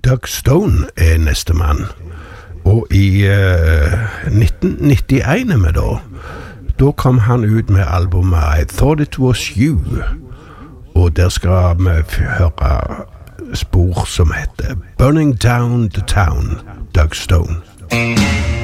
Doug Stone neste mann. Og i 1991 er vi da kom han ut med albumet I Thought It Was You. Og der skal vi høre spor som heter Burning Down the Town, Doug Stone.